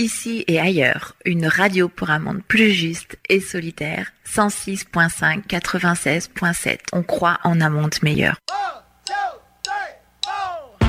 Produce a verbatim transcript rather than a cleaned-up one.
Ici et ailleurs, une radio pour un monde plus juste et solidaire. cent six virgule cinq, quatre-vingt-seize virgule sept. On croit en un monde meilleur.